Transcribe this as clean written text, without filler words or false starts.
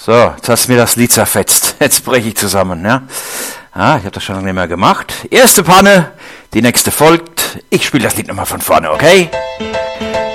So, jetzt hast du mir das Lied zerfetzt. Jetzt breche ich zusammen, ja. Ich habe das schon lange nicht mehr gemacht. Erste Panne, die nächste folgt. Ich spiele das Lied nochmal von vorne, okay?